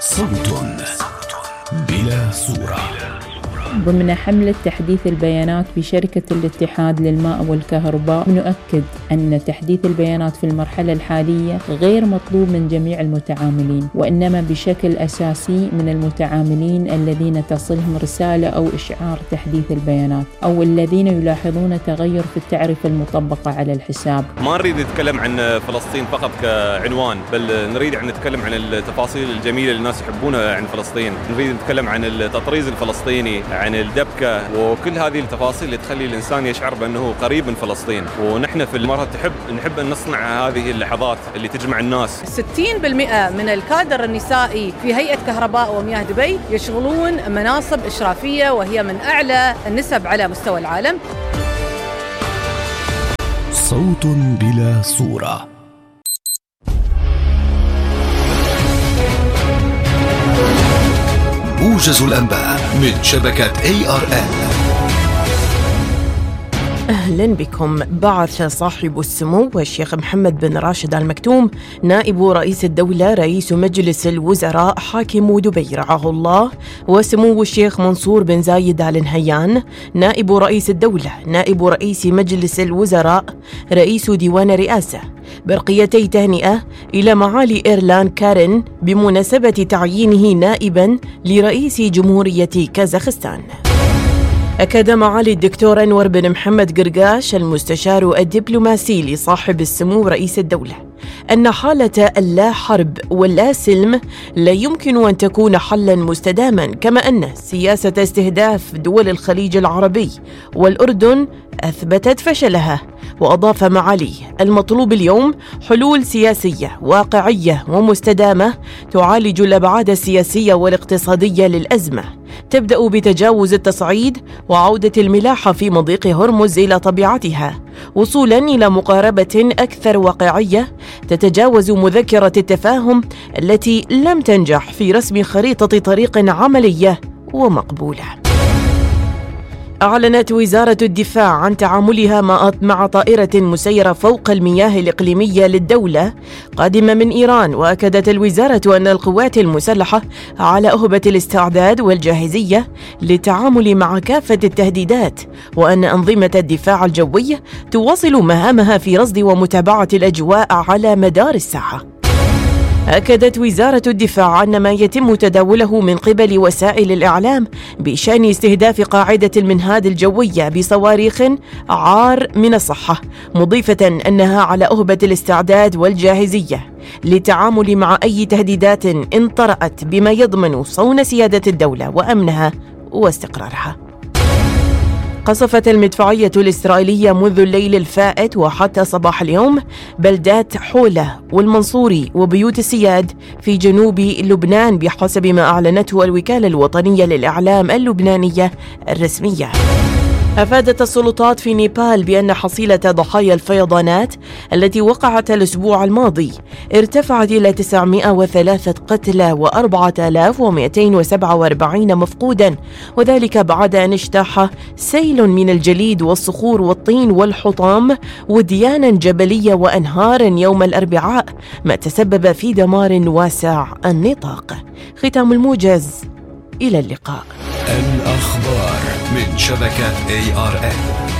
صوت بلا صورة. ضمن حملة تحديث البيانات بشركة الاتحاد للماء والكهرباء، نؤكد أن تحديث البيانات في المرحلة الحالية غير مطلوب من جميع المتعاملين، وإنما بشكل أساسي من المتعاملين الذين تصلهم رسالة أو إشعار تحديث البيانات، أو الذين يلاحظون تغير في التعرفة المطبقة على الحساب. ما نريد نتكلم عن فلسطين فقط كعنوان، بل نريد أن نتكلم عن التفاصيل الجميلة اللي الناس يحبونها عن فلسطين. نريد نتكلم عن التطريز الفلسطيني، عن الدبكة، وكل هذه التفاصيل اللي تخلي الإنسان يشعر بأنه قريب من فلسطين. ونحن في المرة نحب أن نصنع هذه اللحظات اللي تجمع الناس. 60% من الكادر النسائي في هيئة كهرباء ومياه دبي يشغلون مناصب إشرافية، وهي من أعلى النسب على مستوى العالم. صوت بلا صورة. موجز الأنباء من شبكة ARN. أهلا بكم. بعث صاحب السمو الشيخ محمد بن راشد آل مكتوم نائب رئيس الدولة رئيس مجلس الوزراء حاكم دبي رعاه الله، وسمو الشيخ منصور بن زايد آل نهيان نائب رئيس الدولة نائب رئيس مجلس الوزراء رئيس ديوان الرئاسة برقيتي تهنئة إلى معالي إيرلان كارين بمناسبة تعيينه نائبا لرئيس جمهورية كازاخستان. أكد معالي الدكتور أنور بن محمد قرقاش المستشار الدبلوماسي لصاحب السمو رئيس الدولة أن حالة اللا حرب واللا سلم لا يمكن أن تكون حلا مستداما، كما أن سياسة استهداف دول الخليج العربي والأردن أثبتت فشلها. وأضاف معاليه: المطلوب اليوم حلول سياسية واقعية ومستدامة تعالج الأبعاد السياسية والاقتصادية للأزمة، تبدأ بتجاوز التصعيد وعودة الملاحة في مضيق هرمز إلى طبيعتها، وصولا إلى مقاربة أكثر واقعية تتجاوز مذكرة التفاهم التي لم تنجح في رسم خريطة طريق عملية ومقبولة. أعلنت وزارة الدفاع عن تعاملها مع طائرة مسيرة فوق المياه الإقليمية للدولة قادمة من إيران، وأكدت الوزارة أن القوات المسلحة على أهبة الاستعداد والجاهزية للتعامل مع كافة التهديدات، وأن أنظمة الدفاع الجوي تواصل مهامها في رصد ومتابعة الأجواء على مدار الساعة. أكدت وزارة الدفاع أن ما يتم تداوله من قبل وسائل الإعلام بشأن استهداف قاعدة المنهاد الجوية بصواريخ عار من الصحة، مضيفة أنها على أهبة الاستعداد والجاهزية للتعامل مع أي تهديدات إن طرأت بما يضمن صون سيادة الدولة وأمنها واستقرارها. قصفت المدفعية الإسرائيلية منذ الليل الفائت وحتى صباح اليوم بلدات حولة والمنصوري وبيوت السياد في جنوب لبنان، بحسب ما أعلنته الوكالة الوطنية للإعلام اللبنانية الرسمية. أفادت السلطات في نيبال بأن حصيلة ضحايا الفيضانات التي وقعت الأسبوع الماضي ارتفعت إلى 903 قتلى و4247 مفقودا، وذلك بعد أن اجتاح سيل من الجليد والصخور والطين والحطام وديانا جبلية وأنهارا يوم الأربعاء، ما تسبب في دمار واسع النطاق. ختام الموجز، إلى اللقاء. الأخبار من شبكة ARN.